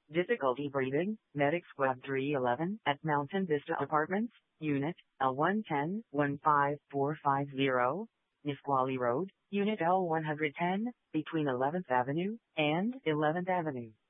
Difficulty breathing. Medic Squad 311 at Mountain Vista Apartments, Unit L110-15450, Nisqually Road, Unit L110, between 11th Avenue and 11th Avenue.